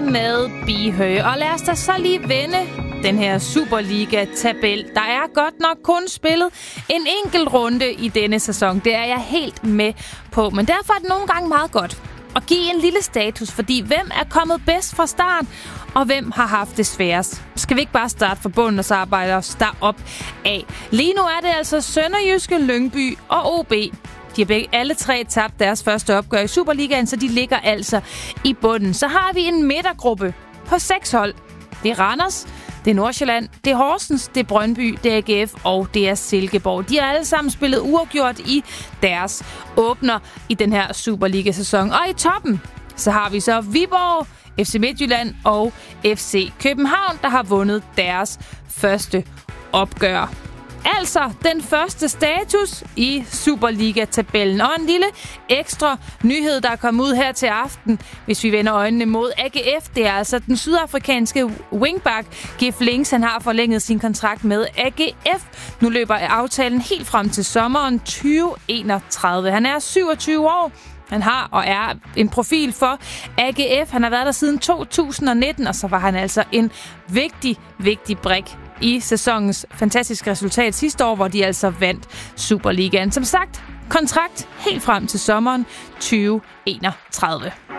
med Bihø. Og lad os da så lige vende den her Superliga-tabel. Der er godt nok kun spillet en enkelt runde i denne sæson. Det er jeg helt med på. Men derfor er det nogle gange meget godt at give en lille status, fordi hvem er kommet bedst fra start, og hvem har haft det sværest? Skal vi ikke bare starte fra bunden og så arbejde os derop af? Lige nu er det altså Sønderjyske, Lyngby og OB. De har alle tre tabt deres første opgør i Superligaen, så de ligger altså i bunden. Så har vi en midtergruppe på 6 hold. Det er Randers, det er Nordsjælland, det er Horsens, det er Brøndby, det er AGF og det er Silkeborg. De har alle sammen spillet uafgjort i deres åbner i den her Superliga-sæson. Og i toppen, så har vi så Viborg, FC Midtjylland og FC København, der har vundet deres første opgør. Altså den første status i Superliga-tabellen. Og en lille ekstra nyhed, der er kommet ud her til aften, hvis vi vender øjnene mod AGF. Det er altså den sydafrikanske wingback Gif Links. Han har forlænget sin kontrakt med AGF. Nu løber aftalen helt frem til sommeren 2031. Han er 27 år. Han har og er en profil for AGF. Han har været der siden 2019, og så var han altså en vigtig brik i sæsonens fantastiske resultat sidste år, hvor de altså vandt Superligaen. Som sagt, kontrakt helt frem til sommeren 2031.